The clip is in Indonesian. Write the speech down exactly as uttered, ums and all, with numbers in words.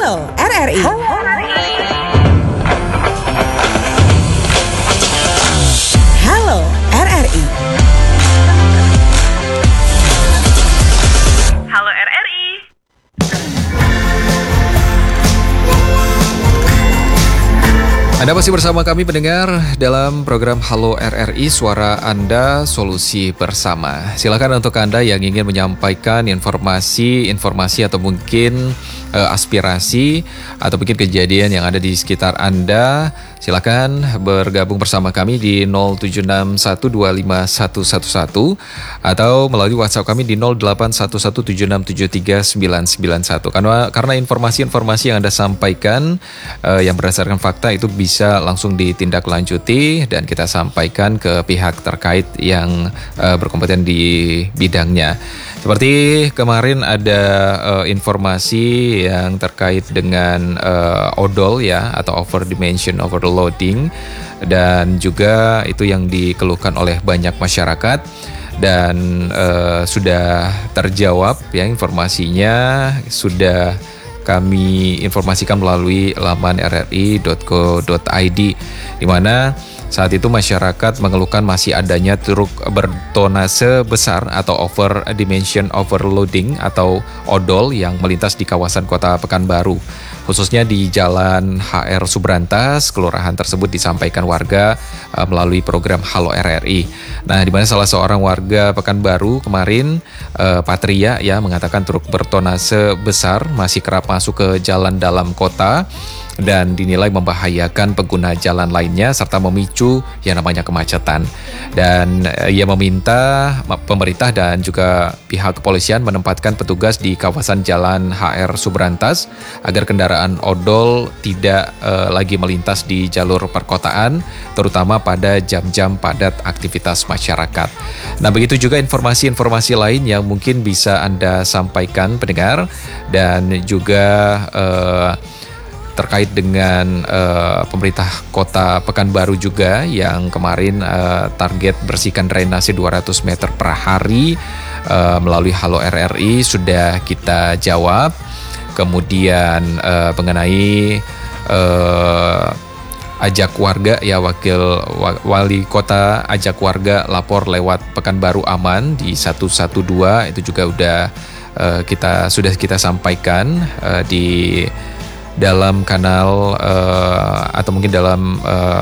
Halo R R I. Halo R R I. Halo R R I. Halo R R I. Anda masih bersama kami pendengar dalam program Halo R R I, suara Anda, solusi bersama. Silakan untuk Anda yang ingin menyampaikan informasi-informasi atau mungkin uh, aspirasi atau mungkin kejadian yang ada di sekitar Anda, silakan bergabung bersama kami di nol tujuh enam satu dua lima satu satu satu atau melalui WhatsApp kami di nol delapan satu satu tujuh enam tujuh tiga sembilan sembilan satu. Karena karena informasi-informasi yang Anda sampaikan uh, yang berdasarkan fakta itu bisa bisa langsung ditindaklanjuti dan kita sampaikan ke pihak terkait yang uh, berkompeten di bidangnya. Seperti kemarin ada uh, informasi yang terkait dengan uh, odol ya, atau over dimension overloading, dan juga itu yang dikeluhkan oleh banyak masyarakat dan uh, sudah terjawab ya, informasinya sudah kami informasikan melalui laman r r i dot co dot i d, di mana saat itu masyarakat mengeluhkan masih adanya truk bertonase besar atau over dimension overloading atau odol yang melintas di kawasan Kota Pekanbaru, khususnya di Jalan H R Subrantas. Kelurahan tersebut disampaikan warga uh, melalui program Halo R R I. Nah, di mana salah seorang warga Pekanbaru kemarin, uh, Patria ya, mengatakan truk bertonase besar masih kerap masuk ke jalan dalam kota dan dinilai membahayakan pengguna jalan lainnya serta memicu yang namanya kemacetan. Dan uh, ia meminta pemerintah dan juga pihak kepolisian menempatkan petugas di kawasan Jalan H R Subrantas agar kendaraan odol tidak uh, lagi melintas di jalur perkotaan, terutama pada jam-jam padat aktivitas masyarakat. Nah, begitu juga informasi-informasi lain yang mungkin bisa Anda sampaikan pendengar, dan juga uh, terkait dengan uh, pemerintah Kota Pekanbaru juga yang kemarin uh, target bersihkan drainase dua ratus meter per hari uh, melalui Halo R R I sudah kita jawab. Kemudian uh, mengenai uh, ajak warga ya, wakil wali kota ajak warga lapor lewat Pekanbaru Aman di satu satu dua, itu juga udah uh, kita sudah kita sampaikan uh, di dalam kanal uh, atau mungkin dalam uh,